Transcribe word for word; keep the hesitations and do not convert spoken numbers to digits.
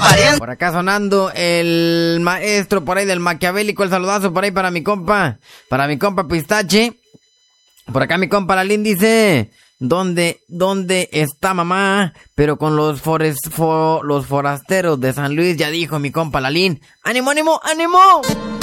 pariente. Por acá sonando el maestro por ahí del Maquiavélico. El saludazo por ahí para mi compa. Para mi compa Pistache. Por acá mi compa Lalín dice... ¿Dónde, dónde está mamá? Pero con los forest, for, los forasteros de San Luis, ya dijo mi compa Lalín. ¡Ánimo, ánimo, ánimo!